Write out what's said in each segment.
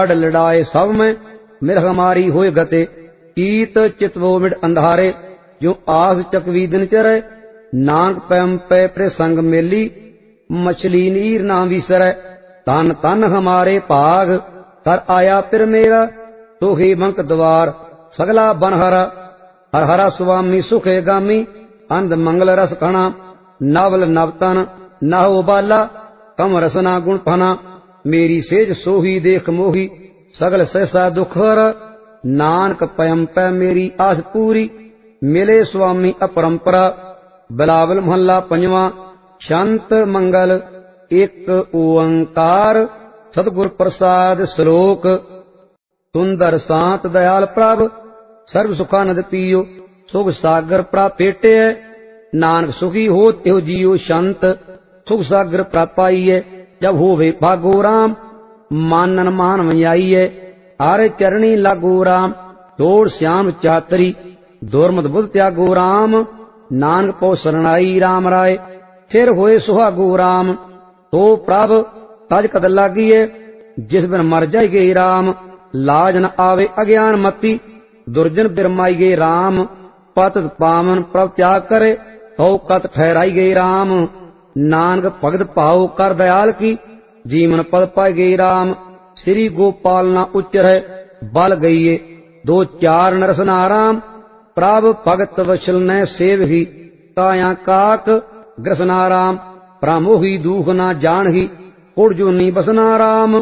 लड़ाए सब में मिल हमारी होए गते। कीत चितवो मिट अंधारे जो आस चकवी दिन चरे। नानक पैम पै प्रसंग मेली मछली नीर ना विसरै। तन तन हमारे भाग कर आया फिर मेरा। तो हे मंक द्वार सगला बन हरा। हर हरा स्वामी सुखे गामी अंध मंगल रस खणा। नवल नवतन नहो बाला कम रसना गुण फना। मेरी सेज सोही देख मोही सगल सहसा दुख हर। नानक पयम पै मेरी आस पूरी मिले स्वामी अपरंपरा। बिलावल महला पंजवा। शांत मंगल एक ओंकार सतगुर प्रसाद श्लोक। सुंदर शांत दयाल प्रभ सर्व सुखानंद पियो। सुख सागर प्राप पेटे। नानक सुखी होत एहो जियो शांत सुख सागर प्राप पाइए। जब होवे भागो राम मानन मान मयाइए। आरे चरणी लागो राम छोड़ श्याम चातरी। दुर्मत बुध त्यागो राम नानक पौ शरणाई। राम राय फिर होए सुहागो राम तो प्रभ तज कद लागिए। जिस बिन मर जाइगे राम लाज न आवे अज्ञान मती। दुर्जन बिरमाई गए राम पतत पावन प्रभ त्याग करे। तो कत ठहराई गए राम नानक भगत भाव कर दयाल की। जीवन पद पाई गए राम श्री गोपाल ना उच्चर बल गईए। दो चार नरस नाराम प्रभ भगत वशल न सेव ही। काया काक ग्रसनाराम प्रमोही दुख ना जान ही। कुड़ जो नी बसना राम।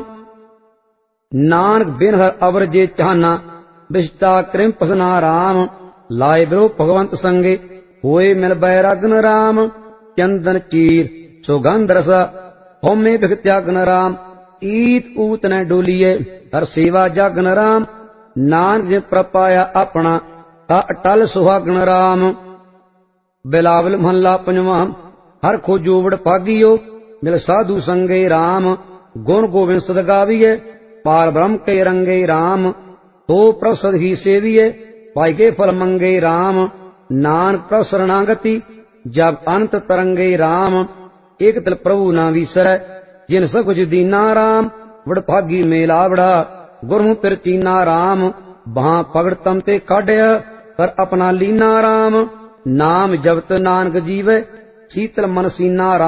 नानक बिन हर अवर जे चाहना विष्टा कृम पसना राम। लाए बिरो भगवंत संगे होए मिल बैरागन राम। चंदन चीर सुगंध रसा होमे बिख त्यागन राम। ईत ऊत न डोलिए हर सेवा जागन राम। नानक जिन प्रपाया अपना ता अटल सुहागन राम। बिलावल महला पंजवा। हर खोजो बड़ भागियो मिल साधु संगे राम। गुण गोविंद सद गाविए पार ब्रह्म के रंगे राम। तो प्रसद ही सेविए पाई के फल मंगे राम। नानक प्रभ शरणागति जब अनंत तरंगे राम। एक तिल प्रभु ना विसरै जिन सब कुछ दीना राम। बड़ भागी मेला बड़ा गुरमु फिर चीना राम। वहां पगड़ तम ते काढ़िया कर अपना लीना राम। नाम जपत नानक जीवे शीतल मन सीना राम।